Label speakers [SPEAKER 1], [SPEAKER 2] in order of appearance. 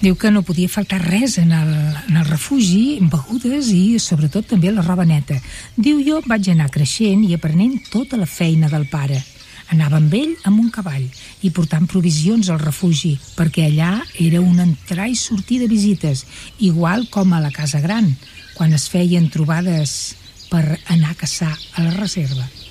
[SPEAKER 1] Diu que no podia faltar res en el refugi, begudes i sobretot també la roba neta. Diu, jo vaig anar creixent i aprenent tota la feina del pare. Anava amb ell amb un cavall i portant provisions al refugi, perquè allà era un entrar i sortir de visites, igual com a la Casa Gran, quan es feien trobades per anar a caçar a la reserva.